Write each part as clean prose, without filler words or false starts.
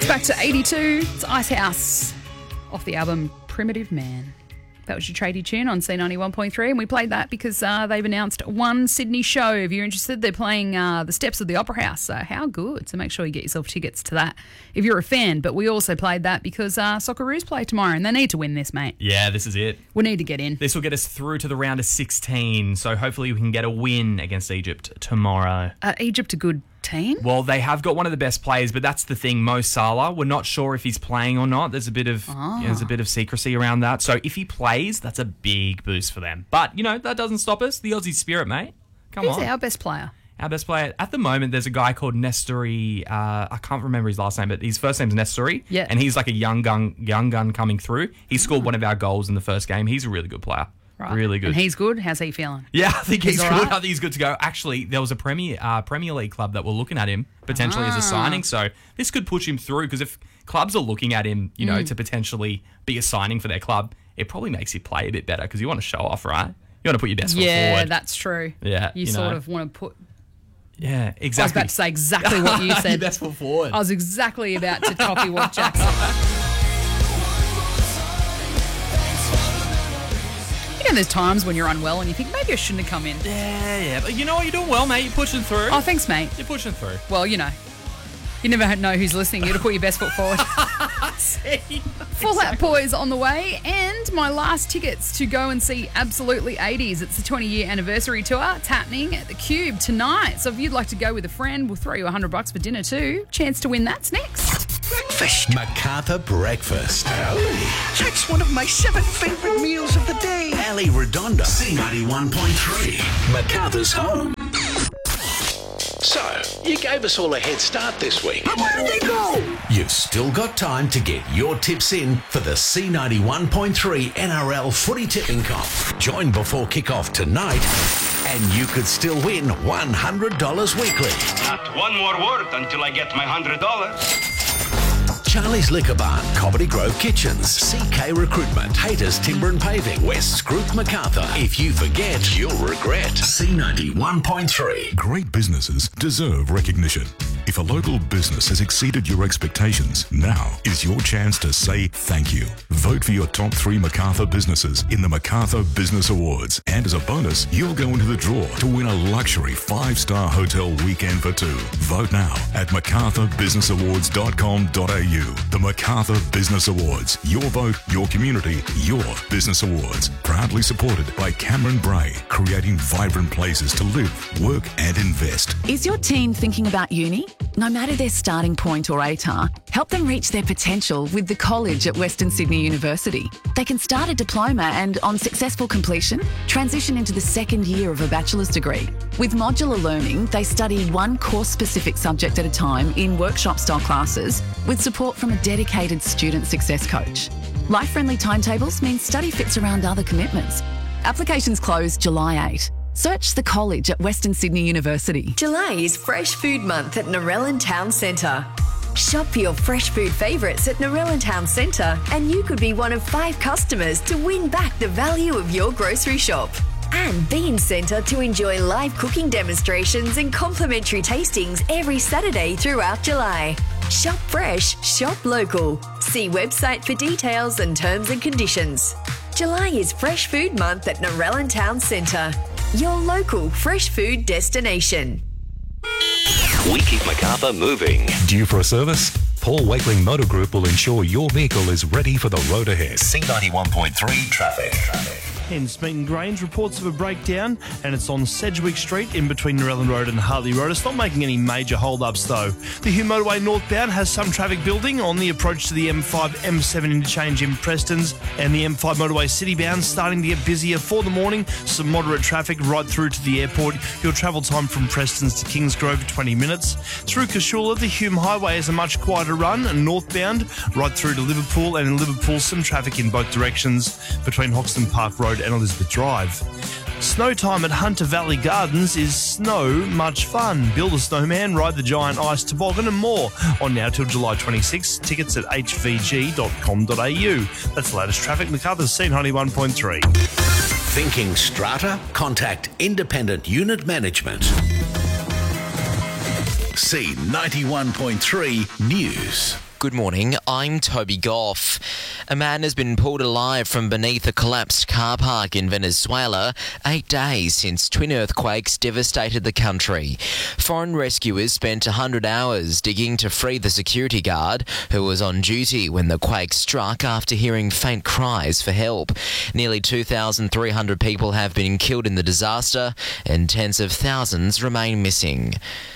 Back to 82. It's Icehouse off the album Primitive Man. That was your tradie tune on C91.3, and we played that because they've announced one Sydney show. If you're interested, they're playing the Steps of the Opera House. So how good. So make sure you get yourself tickets to that if you're a fan. But we also played that because Socceroos play tomorrow, and they need to win this, mate. Yeah, this is it. We need to get in. This will get us through to the round of 16, so hopefully we can get a win against Egypt tomorrow. Egypt a good team? Well, they have got one of the best players, but that's the thing. Mo Salah, we're not sure if he's playing or not. There's a bit of secrecy around that. So if he plays, that's a big boost for them. But that doesn't stop us. The Aussie spirit, mate. Come on. Who's our best player? Our best player at the moment, there's a guy called Nestori. I can't remember his last name, but his first name's Nestori. Yeah. And he's like a young gun coming through. He scored one of our goals in the first game. He's a really good player. Right. Really good. And he's good? How's he feeling? Yeah, I think he's good. Right? I think he's good to go. Actually, there was a Premier League club that were looking at him potentially as a signing, so this could push him through because if clubs are looking at him, to potentially be a signing for their club, it probably makes you play a bit better because you want to show off, right? You want to put your best foot forward. Yeah, that's true. Yeah, you sort of want to put... Yeah, exactly. I was about to say exactly what you said. Your best foot forward. I was exactly about to copy what Jack said. There's times when you're unwell and you think, maybe I shouldn't have come in. Yeah. But you know what? You're doing well, mate. You're pushing through. Oh, thanks, mate. You're pushing through. Well, you never know who's listening. You got to put your best foot forward. Fallout Boys on the way, and my last tickets to go and see Absolutely 80s. It's the 20-year anniversary tour. It's happening at the Cube tonight. So if you'd like to go with a friend, we'll throw you $100 for dinner too. Chance to win that's next. Breakfast. MacArthur Breakfast. That's one of my 7 favourite meals of the day. Ali Redonda. C91.3. MacArthur's home. So, you gave us all a head start this week. Where did they go? You've still got time to get your tips in for the C91.3 NRL footy tipping comp. Join before kickoff tonight and you could still win $100 weekly. Not one more word until I get my $100. Charlie's Liquor Barn, Comedy Grove Kitchens, CK Recruitment, Haters Timber and Paving, West Scroop MacArthur. If you forget, you'll regret. C91.3. Great businesses deserve recognition. If a local business has exceeded your expectations, now is your chance to say thank you. Vote for your top 3 MacArthur businesses in the MacArthur Business Awards. And as a bonus, you'll go into the draw to win a luxury 5-star hotel weekend for 2. Vote now at macarthurbusinessawards.com.au. The MacArthur Business Awards. Your vote, your community, your business awards. Proudly supported by Cameron Bray, creating vibrant places to live, work and invest. Is your teen thinking about uni? No matter their starting point or ATAR, help them reach their potential with the college at Western Sydney University. They can start a diploma and, on successful completion, transition into the second year of a bachelor's degree. With modular learning, they study one course-specific subject at a time in workshop-style classes with support from a dedicated student success coach. Life-friendly timetables mean study fits around other commitments. Applications close July 8. Search the college at Western Sydney University. July is Fresh Food Month at Narellan Town Centre. Shop for your fresh food favourites at Narellan Town Centre and you could be one of 5 customers to win back the value of your grocery shop. And be in centre to enjoy live cooking demonstrations and complimentary tastings every Saturday throughout July. Shop fresh, shop local. See website for details and terms and conditions. July is Fresh Food Month at Narellan Town Centre, your local fresh food destination. We keep MacArthur moving. Due for a service? Paul Wakeling Motor Group will ensure your vehicle is ready for the road ahead. C91.3 traffic. In Smeaton Grange, reports of a breakdown, and it's on Sedgwick Street in between Narellan Road and Hartley Road. It's not making any major hold-ups, though. The Hume Motorway northbound has some traffic building on the approach to the M5-M7 interchange in Prestons, and the M5 motorway citybound starting to get busier for the morning. Some moderate traffic right through to the airport. Your travel time from Prestons to Kingsgrove, 20 minutes. Through Cashula, the Hume Highway is a much quieter run, and northbound right through to Liverpool, and in Liverpool some traffic in both directions between Hoxton Park Road and Elizabeth Drive. Snow time at Hunter Valley Gardens is snow much fun. Build a snowman, ride the giant ice toboggan and more. On now till July 26. Tickets at hvg.com.au. That's the latest traffic. MacArthur's C91.3. Thinking strata? Contact Independent Unit Management. C91.3 News. Good morning, I'm Toby Goff. A man has been pulled alive from beneath a collapsed car park in Venezuela 8 days since twin earthquakes devastated the country. Foreign rescuers spent 100 hours digging to free the security guard who was on duty when the quake struck after hearing faint cries for help. Nearly 2,300 people have been killed in the disaster and tens of thousands remain missing.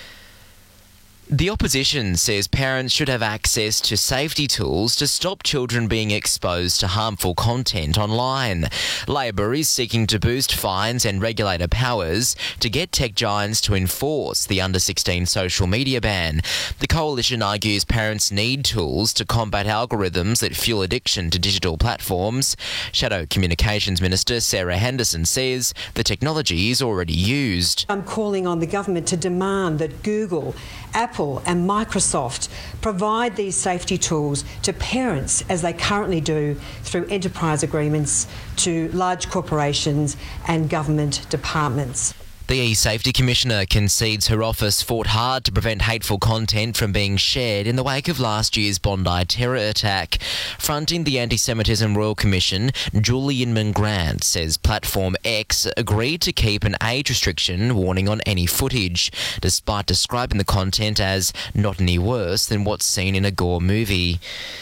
The opposition says parents should have access to safety tools to stop children being exposed to harmful content online. Labor is seeking to boost fines and regulator powers to get tech giants to enforce the under-16 social media ban. The coalition argues parents need tools to combat algorithms that fuel addiction to digital platforms. Shadow Communications Minister Sarah Henderson says the technology is already used. I'm calling on the government to demand that Google, Apple and Microsoft provide these safety tools to parents as they currently do through enterprise agreements to large corporations and government departments. The E-Safety Commissioner concedes her office fought hard to prevent hateful content from being shared in the wake of last year's Bondi terror attack. Fronting the Anti-Semitism Royal Commission, Julian Mangrant says Platform X agreed to keep an age restriction warning on any footage, despite describing the content as not any worse than what's seen in a gore movie.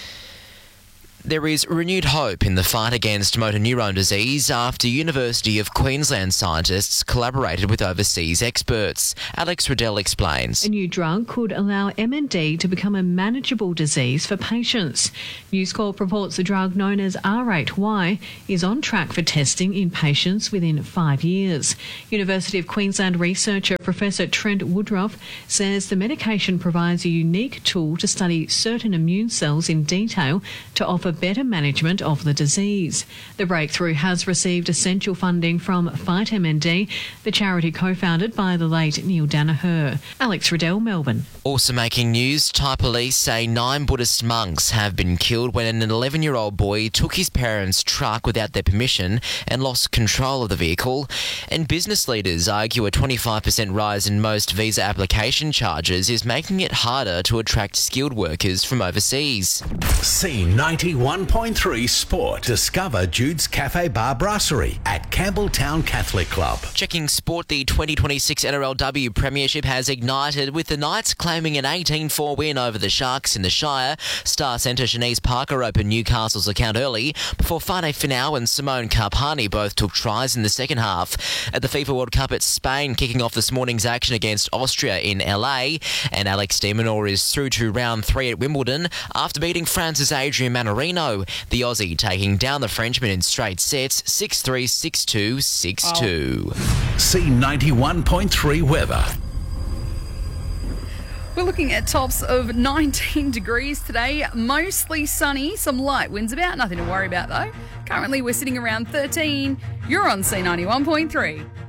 There is renewed hope in the fight against motor neurone disease after University of Queensland scientists collaborated with overseas experts. Alex Riddell explains. A new drug could allow MND to become a manageable disease for patients. News Corp reports the drug known as R8Y is on track for testing in patients within 5 years. University of Queensland researcher Professor Trent Woodruff says the medication provides a unique tool to study certain immune cells in detail to offer better management of the disease. The breakthrough has received essential funding from Fight MND, the charity co-founded by the late Neil Danaher. Alex Riddell, Melbourne. Also making news, Thai police say 9 Buddhist monks have been killed when an 11-year-old boy took his parents' truck without their permission and lost control of the vehicle. And business leaders argue a 25% rise in most visa application charges is making it harder to attract skilled workers from overseas. C91.3 Sport. Discover Jude's Cafe Bar Brasserie at Campbelltown Catholic Club. Checking sport, the 2026 NRLW Premiership has ignited with the Knights claiming an 18-4 win over the Sharks in the Shire. Star centre Shanice Parker opened Newcastle's account early before Fane Finau and Simone Carpani both took tries in the second half. At the FIFA World Cup at Spain, kicking off this morning's action against Austria in LA, and Alex de Minaur is through to round 3 at Wimbledon after beating France's Adrian Manarino. The Aussie taking down the Frenchman in straight sets 6-3, 6-2, 6-2. C91.3 weather. We're looking at tops of 19 degrees today, mostly sunny, some light winds about, nothing to worry about though. Currently we're sitting around 13. You're on C91.3.